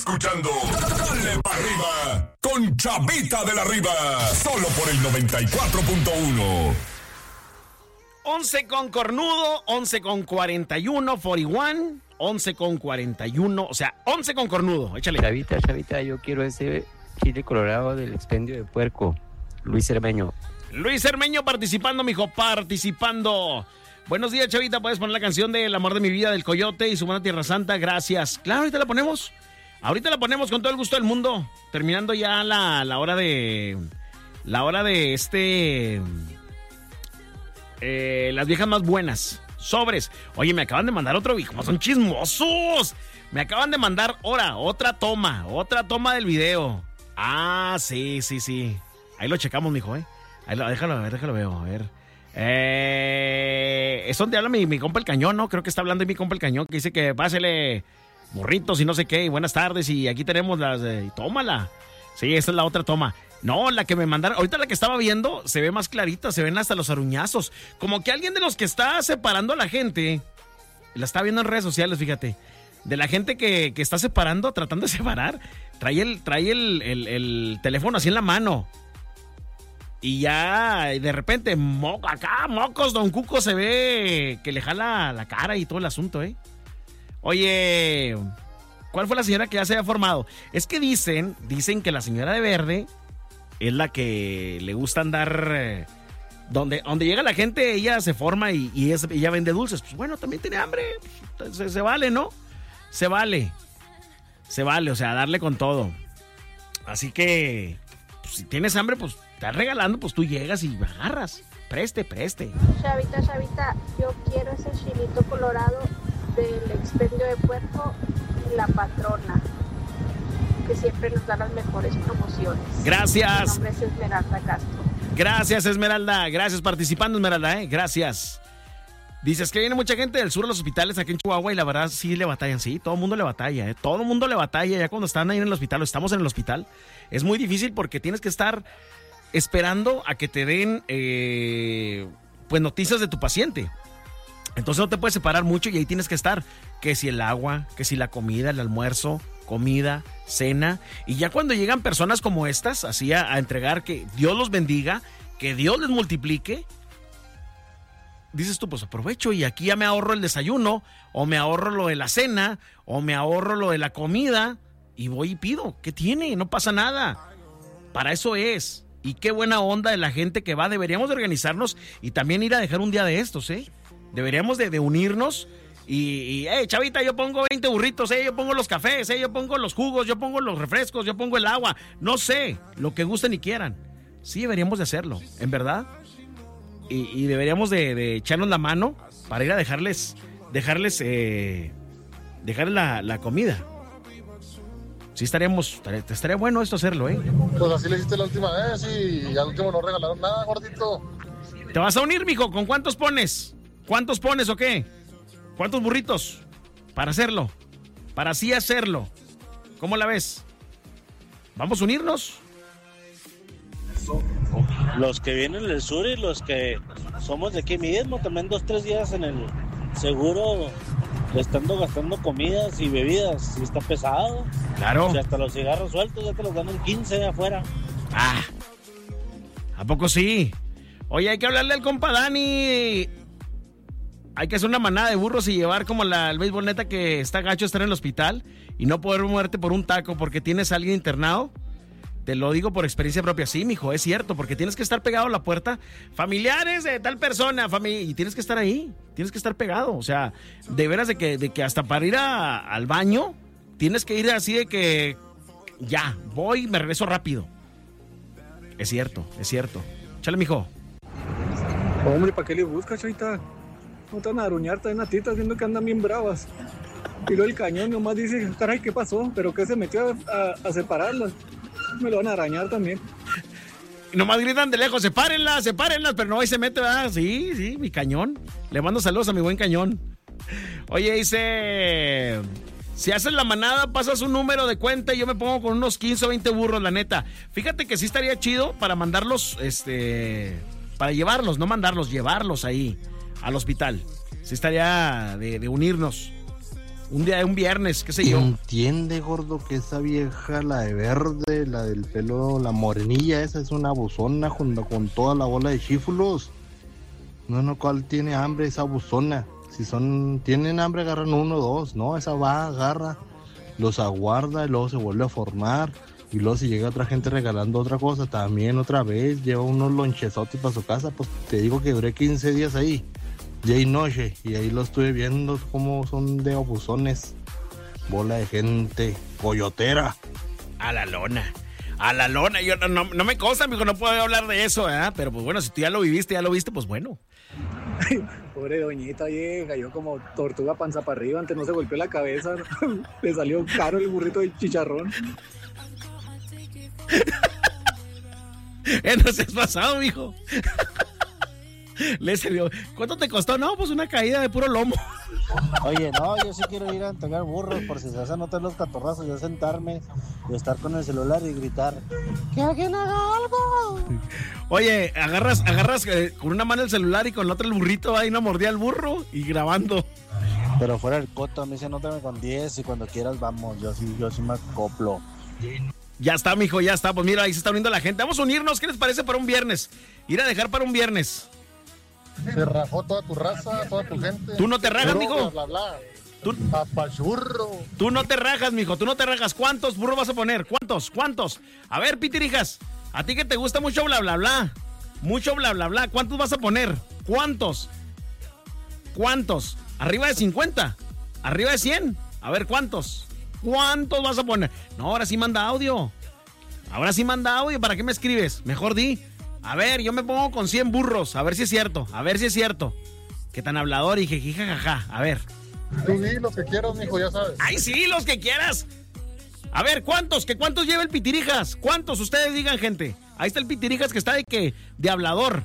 Escuchando Dale pa' Arriba con Chavita de la Riva, solo por el 94.1. 11 con cornudo, 11 con 41, 41, 11 con 41, o sea, 11 con cornudo, échale. Chavita, yo quiero ese chile colorado del expendio de puerco. Luis Cermeño. Luis Cermeño participando, mijo, participando. Buenos días, Chavita, puedes poner la canción de El amor de mi vida del Coyote y su buena Tierra Santa, gracias. Claro, ahorita la ponemos. Ahorita la ponemos con todo el gusto del mundo. Terminando ya la hora de... La hora de las viejas más buenas. Sobres. Oye, me acaban de mandar otro... ¿Cómo son chismosos? Me acaban de mandar otra toma del video. Ah, sí. Ahí lo checamos, mijo, déjalo veo, a ver. Es donde habla mi compa el Cañón, ¿no? Creo que está hablando de mi compa el Cañón, que dice que pásele... burritos y no sé qué, y buenas tardes, y aquí tenemos las... tómala. Sí, esa es la otra toma. No, la que me mandaron, ahorita la que estaba viendo, se ve más clarita, se ven hasta los aruñazos. Como que alguien de los que está separando a la gente, la está viendo en redes sociales, fíjate, de la gente que está separando, tratando de separar, trae el teléfono así en la mano. Y ya, de repente, mocos, Don Cuco se ve que le jala la cara y todo el asunto, Oye, ¿cuál fue la señora que ya se había formado? Es que dicen que la señora de verde es la que le gusta andar... Donde llega la gente, ella se forma y ella vende dulces. Pues bueno, también tiene hambre. Se vale, ¿no? Se vale, o sea, darle con todo. Así que, pues, si tienes hambre, pues, estás regalando, pues tú llegas y agarras. Preste. Chavita, yo quiero ese chilito colorado del expendio de puerco y la patrona, que siempre nos da las mejores promociones. Gracias. Mi nombre es Esmeralda Castro. Gracias, Esmeralda. Gracias participando, Esmeralda, Gracias. Dices que viene mucha gente del sur a los hospitales aquí en Chihuahua y la verdad sí le batallan. Sí, todo el mundo le batalla, Todo el mundo le batalla ya cuando están ahí en el hospital o estamos en el hospital. Es muy difícil porque tienes que estar esperando a que te den pues noticias de tu paciente. Entonces no te puedes separar mucho y ahí tienes que estar. Que si el agua, que si la comida, el almuerzo, comida, cena. Y ya cuando llegan personas como estas, así a entregar, que Dios los bendiga, que Dios les multiplique, dices tú, pues aprovecho y aquí ya me ahorro el desayuno, o me ahorro lo de la cena, o me ahorro lo de la comida, y voy y pido. ¿Qué tiene? No pasa nada. Para eso es. Y qué buena onda de la gente que va. Deberíamos de organizarnos y también ir a dejar un día de estos, Deberíamos de unirnos y Chavita, yo pongo 20 burritos, yo pongo los cafés, yo pongo los jugos, yo pongo los refrescos, yo pongo el agua, no sé, lo que gusten y quieran. Sí, deberíamos de hacerlo, en verdad. Y deberíamos de echarnos la mano para ir a dejarles la comida. Sí, estaría bueno esto hacerlo, Pues así le hiciste la última vez y al último no regalaron nada, gordito. ¿Te vas a unir, mijo? ¿Con cuántos pones? ¿Cuántos pones o qué? ¿Cuántos burritos? Para hacerlo. Para así hacerlo. ¿Cómo la ves? ¿Vamos a unirnos? Los que vienen del sur y los que somos de aquí mismo, también 2-3 días en el seguro, estando gastando comidas y bebidas, y está pesado. Claro. O sea, hasta los cigarros sueltos ya te los dan en 15 de afuera. ¿A poco sí? Oye, hay que hablarle al compa Dani. Hay que hacer una manada de burros y llevar como el béisbol, neta, que está gacho estar en el hospital y no poder moverte por un taco porque tienes a alguien internado. Te lo digo por experiencia propia, sí, mijo, es cierto, porque tienes que estar pegado a la puerta. Familiares de tal persona, y tienes que estar ahí, tienes que estar pegado. O sea, de veras de que hasta para ir al baño, tienes que ir así de que ya, voy, me regreso rápido. Es cierto. Chale, mijo. Hombre, ¿para qué le buscas, Chavita? No te van a aruñar, te dan a titas viendo que andan bien bravas. Y luego el Cañón nomás dice, caray, ¿qué pasó? ¿Pero qué se metió a separarlas? Me lo van a arañar también. Y nomás gritan de lejos, sepárenlas, pero no, ahí se mete, ¿verdad? Sí, mi Cañón. Le mando saludos a mi buen Cañón. Oye, dice, si haces la manada, pasas un número de cuenta y yo me pongo con unos 15 o 20 burros, la neta. Fíjate que sí estaría chido para mandarlos, para llevarlos, no mandarlos, llevarlos ahí al hospital. Sí estaría de unirnos. un viernes, qué sé yo. Entiende, gordo, que esa vieja, la de verde, la del pelo, la morenilla, esa es una buzona junto con toda la bola de chífulos. No, ¿cuál tiene hambre esa buzona? Si tienen hambre, agarran 1 o 2, no, esa va, agarra, los aguarda y luego se vuelve a formar. Y luego si llega otra gente regalando otra cosa, también otra vez, lleva unos lonchezotes para su casa. Pues te digo que duré 15 días ahí, día y noche, y ahí lo estuve viendo cómo son de abusones. Bola de gente coyotera. A la lona, yo no me consta, amigo, no puedo hablar de eso, ¿eh? Pero pues bueno, si tú ya lo viste, pues bueno. Pobre doñita vieja, yo como tortuga panza para arriba, antes no se golpeó la cabeza, le salió caro el burrito de chicharrón. No seas pasado, mijo. Le salió. ¿Cuánto te costó? No, pues una caída de puro lomo. Oye, no, yo sí quiero ir a entregar burros por si se hacen notar los catorrazos, yo sentarme y estar con el celular y gritar ¡que alguien haga algo! Oye, agarras con una mano el celular y con la otra el burrito, ahí una mordida al burro y grabando. Pero fuera el coto, a mí se nótame con 10 y cuando quieras vamos, yo sí me acoplo. Ya está, mijo, ya está. Pues mira, ahí se está uniendo la gente. Vamos a unirnos, ¿qué les parece para un viernes? Ir a dejar para un viernes. Se rajó toda tu raza, toda tu gente. ¿Tú no te rajas, mijo? Bla, bla, bla. Papachurro. Tú no te rajas, mijo, tú no te rajas. ¿Cuántos burros vas a poner? ¿Cuántos? A ver, Pitirijas, a ti que te gusta mucho bla, bla, bla. Mucho bla, bla, bla. ¿Cuántos vas a poner? ¿Cuántos? ¿Arriba de 50? ¿Arriba de 100? A ver, ¿cuántos vas a poner? No, ahora sí manda audio. ¿Para qué me escribes? Mejor di. A ver, yo me pongo con 100 burros. A ver si es cierto. Qué tan hablador y jajaja. A ver. Tú di los que quieras, mijo, ya sabes. ¡Ay, sí, los que quieras! A ver, ¿cuántos lleva el Pitirijas? ¿Cuántos? Ustedes digan, gente. Ahí está el Pitirijas que está de hablador.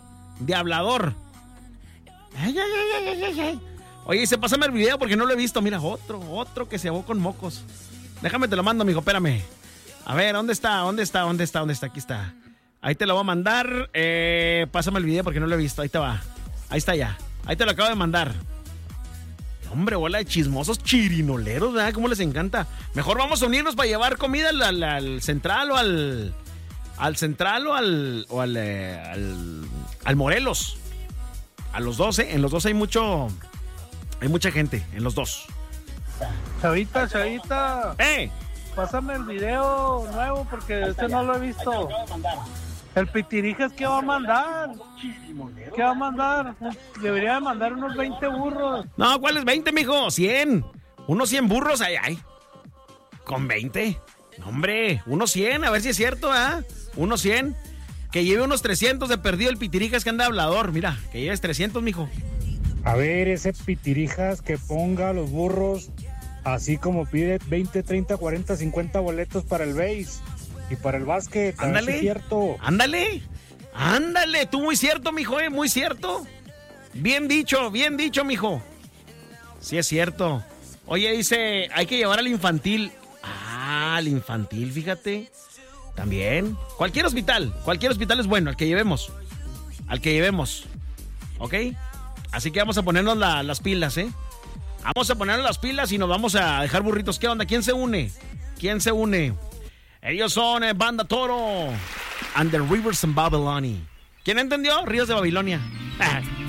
Ay. Oye, se pásame el video porque no lo he visto. Mira, otro que se ahogó con mocos. Déjame, te lo mando, mijo, espérame. A ver, ¿dónde está? Aquí está. Ahí te lo voy a mandar. Pásame el video porque no lo he visto. Ahí te va. Ahí está ya. Ahí te lo acabo de mandar. Hombre, bola de chismosos chirinoleros, ¿verdad? ¿Cómo les encanta? Mejor vamos a unirnos para llevar comida al central o al central o al Morelos. A los dos, ¿eh? En los dos hay mucha gente, en los dos. Chavita. Pásame el video nuevo porque este no lo he visto. El Pitirijas, ¿qué va a mandar? ¿Qué va a mandar? Debería de mandar unos 20 burros. No, ¿cuáles 20, mijo? 100. Unos 100 burros, ay. ¿Con 20? No, hombre, unos 100, a ver si es cierto, ¿ah? Unos 100. Que lleve unos 300 de perdido el Pitirijas que anda hablador. Mira, que lleves 300, mijo. A ver, ese Pitirijas que ponga los burros, así como pide 20, 30, 40, 50 boletos para el base y para el básquet. Ándale, es cierto. Ándale, tú muy cierto, mijo, muy cierto. Bien dicho, mijo. Sí es cierto. Oye, dice, hay que llevar al infantil. Al infantil, fíjate. También. Cualquier hospital es bueno, al que llevemos. ¿Ok? Así que vamos a ponernos las pilas, ¿eh? Vamos a ponernos las pilas y nos vamos a dejar burritos. ¿Qué onda? ¿Quién se une? Ellos son Banda Toro and the Rivers of Babylon. ¿Quién entendió? Ríos de Babilonia.